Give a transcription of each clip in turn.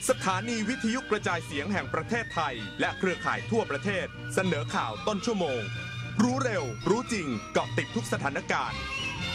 สถานีวิทยุกระจายเสียงแห่งประเทศไทยและเครือข่ายทั่วประเทศเสนอข่าวต้นชั่วโมงรู้เร็วรู้จริงเกาะติดทุกสถานการณ์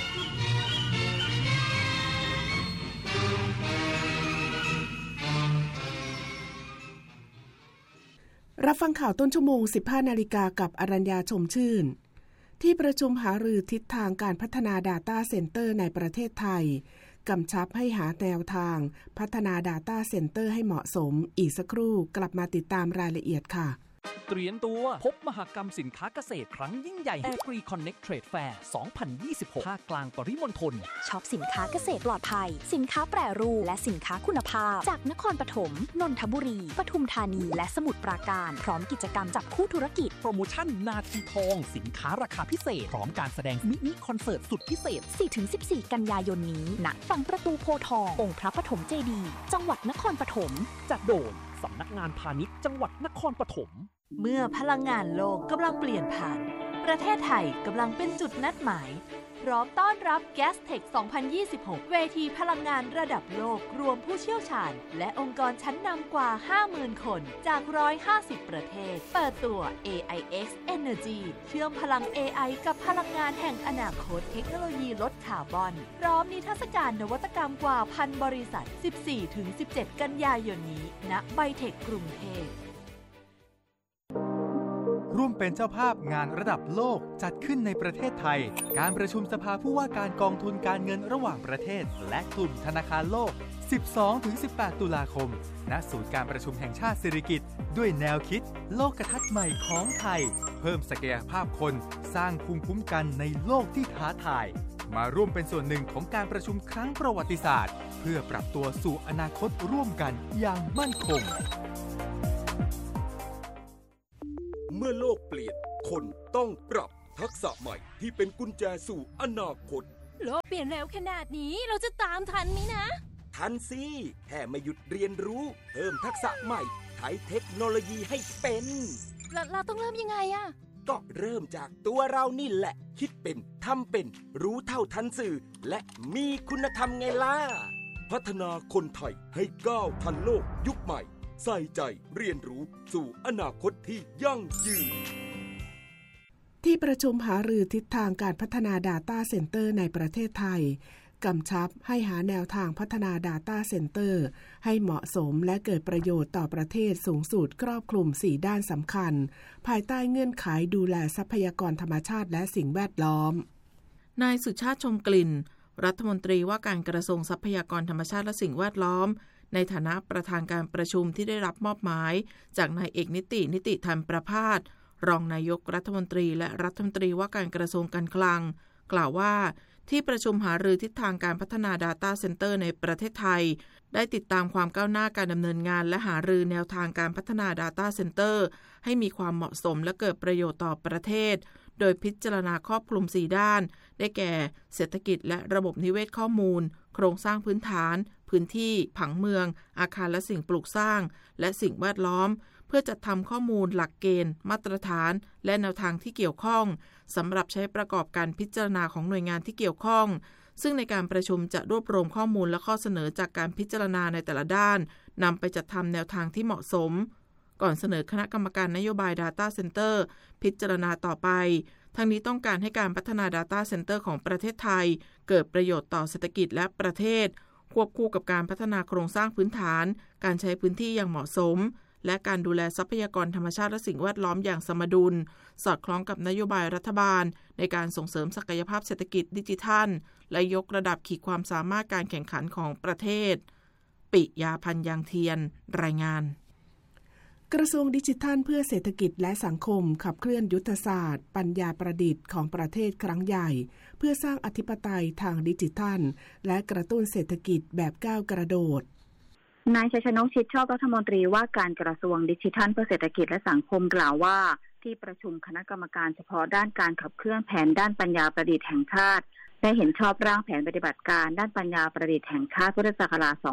รับฟังข่าวต้นชั่วโมง 15 นาฬิกากับอรัญญาชมชื่นที่ประชุมหารือทิศทางการพัฒนา Data Center ในประเทศไทยกำชับให้หาแนวทางพัฒนา Data Center ให้เหมาะสมอีกสักครู่กลับมาติดตามรายละเอียดค่ะเตรียมตัวพบมหกรรมสินค้าเกษตรครั้งยิ่งใหญ่ Agri Connect Trade Fair 2026 ภาคกลางปริมณฑลช็อปสินค้าเกษตรปลอดภัยสินค้าแปรรูปและสินค้าคุณภาพจากนครปฐมนนทบุรีปทุมธานีและสมุทรปราการพร้อมกิจกรรมจับคู่ธุรกิจโปรโมชั่นนาทีทองสินค้าราคาพิเศษพร้อมการแสดงมินิคอนเสิร์ตสุดพิเศษ 4-14 กันยายนนี้ณฝั่งประตูโพธิ์ทององค์พระปฐมเจดีย์จังหวัดนครปฐมจัดโดยสำนักงานพาณิชย์จังหวัดนครปฐมเมื่อพลังงานโลกกำลังเปลี่ยนผ่านประเทศไทยกำลังเป็นจุดนัดหมายพร้อมต้อนรับ Gastech 2026 เวทีพลังงานระดับโลกรวมผู้เชี่ยวชาญและองค์กรชั้นนำกว่า 50,000 คนจาก 150 ประเทศเปิดตัว AIX Energy เชื่อมพลัง AI กับพลังงานแห่งอนาคตเทคโนโลยีลดคาร์บอนพร้อมนิทรรศการนวัตกรรมกว่า 1,000 บริษัท 14-17 กันยายนนี้ณไบเทคกรุงเทพร่วมเป็นเจ้าภาพงานระดับโลกจัดขึ้นในประเทศไทยการประชุมสภาผู้ว่าการกองทุนการเงินระหว่างประเทศและกลุ่มธนาคารโลก 12-18 ตุลาคมณศูนย์การประชุมแห่งชาติสิริกิติ์ด้วยแนวคิดโลกทัศน์ใหม่ของไทยเพิ่มศักยภาพคนสร้างภูมิคุ้มกันในโลกที่ท้าทายมาร่วมเป็นส่วนหนึ่งของการประชุมครั้งประวัติศาสตร์เพื่อปรับตัวสู่อนาคตร่วมกันอย่างมั่นคงเมื่อโลกเปลี่ยนคนต้องปรับทักษะใหม่ที่เป็นกุญแจสู่อนาคตโลกเปลี่ยนเร็วขนาดนี้เราจะตามทันไหมนะทันสิแค่ไม่หยุดเรียนรู้เพิ่มทักษะใหม่ใช้เทคโนโลยีให้เป็นเราต้องเริ่มยังไงอะก็เริ่มจากตัวเรานี่แหละคิดเป็นทำเป็นรู้เท่าทันสื่อและมีคุณธรรมไงล่ะพัฒนาคนไทยให้ก้าวทันโลกยุคใหม่ใส่ใจเรียนรู้สู่อนาคตที่ยั่งยืนที่ประชุมหารือทิศทางการพัฒนา Data Center ในประเทศไทยกำชับให้หาแนวทางพัฒนา Data Center ให้เหมาะสมและเกิดประโยชน์ต่อประเทศสูงสุดครอบคลุม 4 ด้านสำคัญภายใต้เงื่อนไขดูแลทรัพยากรธรรมชาติและสิ่งแวดล้อมนายสุชาติชมกลิ่นรัฐมนตรีว่าการกระทรวงทรัพยากรธรรมชาติและสิ่งแวดล้อมในฐานะประธานการประชุมที่ได้รับมอบหมายจากนายเอกนิติธรรมประภาสรองนายกรัฐมนตรีและรัฐมนตรีว่าการกระทรวงการคลังกล่าวว่าที่ประชุมหารือทิศทางการพัฒนา Data Center ในประเทศไทยได้ติดตามความก้าวหน้าการดำเนินงานและหารือแนวทางการพัฒนา Data Center ให้มีความเหมาะสมและเกิดประโยชน์ต่อประเทศโดยพิจารณาครอบคลุม 4 ด้านได้แก่เศรษฐกิจและระบบนิเวศข้อมูลโครงสร้างพื้นฐานพื้นที่ผังเมืองอาคารและสิ่งปลูกสร้างและสิ่งแวดล้อมเพื่อจัดทำข้อมูลหลักเกณฑ์มาตรฐานและแนวทางที่เกี่ยวข้องสำหรับใช้ประกอบการพิจารณาของหน่วยงานที่เกี่ยวข้องซึ่งในการประชุมจะรวบรวมข้อมูลและข้อเสนอจากการพิจารณาในแต่ละด้านนำไปจัดทำแนวทางที่เหมาะสมก่อนเสนอคณะกรรมการนโยบาย Data Center พิจารณาต่อไปทั้งนี้ต้องการให้การพัฒนา Data Center ของประเทศไทยเกิดประโยชน์ต่อเศรษฐกิจและประเทศควบคู่กับการพัฒนาโครงสร้างพื้นฐานการใช้พื้นที่อย่างเหมาะสมและการดูแลทรัพยากรธรรมชาติและสิ่งแวดล้อมอย่างสมดุลสอดคล้องกับนโยบายรัฐบาลในการส่งเสริมศักยภาพเศรษฐกิจดิจิทัลและยกระดับขีดความสามารถการแข่งขันของประเทศปิยาพันธ์ยางเทียนรายงานกระทรวงดิจิทัลเพื่อเศรษฐกิจและสังคมขับเคลื่อนยุทธศาสตร์ปัญญาประดิษฐ์ของประเทศครั้งใหญ่เพื่อสร้างอธิปไตยทางดิจิทัลและกระตุ้นเศรษฐกิจแบบก้าวกระโดดนายชัยชนกชิดชอบรัฐมนตรีว่าการกระทรวงดิจิทัลเพื่อเศรษฐกิจและสังคมกล่าวว่าที่ประชุมคณะกรรมการเฉพาะด้านการขับเคลื่อนแผนด้านปัญญาประดิษฐ์แห่งชาติได้เห็นชอบร่างแผนปฏิบัติการด้านปัญญาประดิษฐ์แห่งชาติพุทธศักราช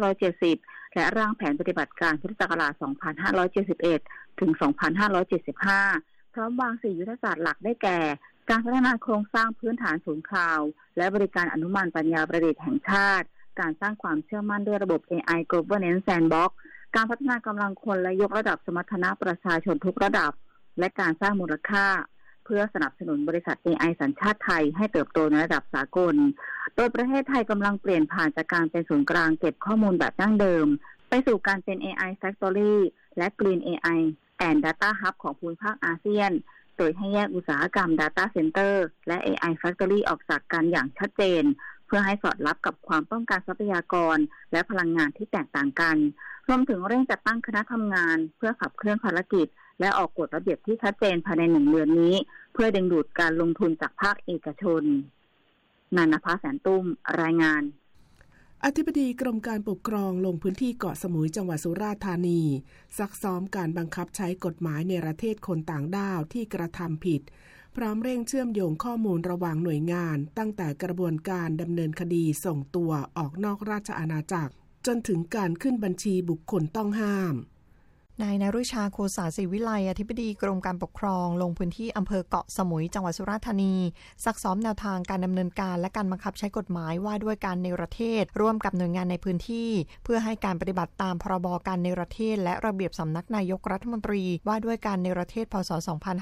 2570 และร่างแผนปฏิบัติการพุทธศักราช 2571 ถึง 2575 พร้อมวาง 4 ยุทธศาสตร์หลักได้แก่การพัฒนาโครงสร้างพื้นฐานศูนย์คลาวด์และบริการอนุมานปัญญาประดิษฐ์แห่งชาติการสร้างความเชื่อมั่นด้วยระบบ AI Governance Sandbox การพัฒนากำลังคนและยกระดับสมรรถนะประชาชนทุกระดับและการสร้างมูลค่าเพื่อสนับสนุนบริษัท AI สัญชาติไทยให้เติบโตในระดับสากลโดยประเทศไทยกำลังเปลี่ยนผ่านจากการเป็นศูนย์กลางเก็บข้อมูลแบบดั้งเดิมไปสู่การเป็น AI Factory และ Green AI and Data Hub ของภูมิภาคอาเซียนโดยให้แยกอุตสาหกรรม Data Center และ AI Factory ออกจากกันอย่างชัดเจนเพื่อให้สอดรับกับความต้องการทรัพยากรและพลังงานที่แตกต่างกันรวมถึงเร่งจัดตั้งคณะทำงานเพื่อขับเคลื่อนภารกิจและออกกฎระเบียบที่ชัดเจนภายใน1 เดือนนี้เพื่อดึงดูดการลงทุนจากภาคเอกชนนันทภาแสนตุ้มรายงานอธิบดีกรมการปกครองลงพื้นที่เกาะสมุยจังหวัดสุราษฎร์ธานีซักซ้อมการบังคับใช้กฎหมายในประเทศคนต่างด้าวที่กระทำผิดพร้อมเร่งเชื่อมโยงข้อมูลระหว่างหน่วยงานตั้งแต่กระบวนการดำเนินคดีส่งตัวออกนอกราชอาณาจักรจนถึงการขึ้นบัญชีบุคคลต้องห้ามนายนฤชาโคสาศรีวิไลอธิบดีกรมการปกครองลงพื้นที่อำเภอเกาะสมุยจังหวัดสุราษฎร์ธานีซักซ้อมแนวทางการดำเนินการและการบังคับใช้กฎหมายว่าด้วยการเนรเทศร่วมกับหน่วยงานในพื้นที่เพื่อให้การปฏิบัติตามพรบการเนรเทศและระเบียบสำนักนายกรัฐมนตรีว่าด้วยการเนรเทศพ.ศ.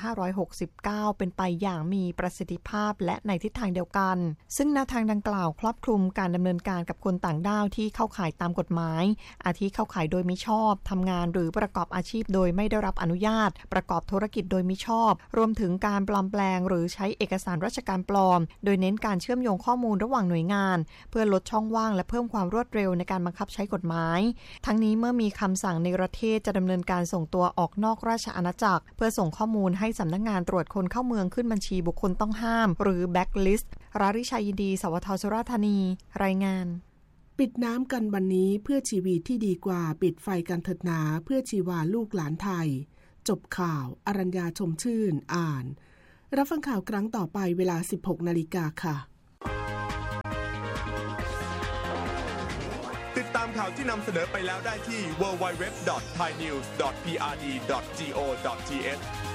2569เป็นไปอย่างมีประสิทธิภาพและในทิศทางเดียวกันซึ่งแนวทางดังกล่าวครอบคลุมการดำเนินการกับคนต่างด้าวที่เข้าข่ายตามกฎหมายอาทิเข้าข่ายโดยมิชอบทำงานหรือประกอบอาชีพโดยไม่ได้รับอนุญาตประกอบธุรกิจโดยมิชอบรวมถึงการปลอมแปลงหรือใช้เอกสารราชการปลอมโดยเน้นการเชื่อมโยงข้อมูลระหว่างหน่วยงานเพื่อลดช่องว่างและเพิ่มความรวดเร็วในการบังคับใช้กฎหมายทั้งนี้เมื่อมีคำสั่งในประเทศจะดำเนินการส่งตัวออกนอกราชอาณาจักรเพื่อส่งข้อมูลให้สำนักงานตรวจคนเข้าเมืองขึ้นบัญชีบุคคลต้องห้ามหรือแบ็คลิสต์ราริชัยยินดีสวทสุราษฎร์ธานีรายงานปิดน้ำกันวันนี้เพื่อชีวิตที่ดีกว่าปิดไฟกันเถิดหนาเพื่อชีวาลูกหลานไทยจบข่าวอรัญญาชมชื่นอ่านรับฟังข่าวครั้งต่อไปเวลา 16 นาฬิกาค่ะติดตามข่าวที่นำเสนอไปแล้วได้ที่ www.thainews.prd.go.th